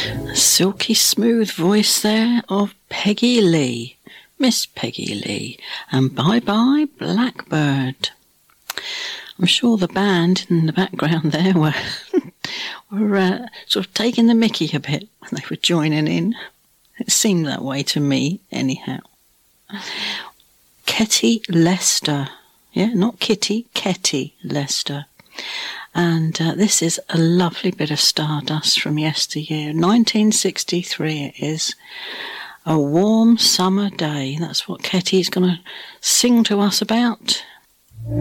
Silky smooth voice there of Peggy Lee, Miss Peggy Lee, and Bye Bye Blackbird. I'm sure the band in the background there were sort of taking the mickey a bit when they were joining in. It seemed that way to me, anyhow. Ketty Lester. Yeah, not Kitty, Ketty Lester. And this is a lovely bit of Stardust from yesteryear. 1963 it is. A warm summer day. That's what Ketty's going to sing to us about.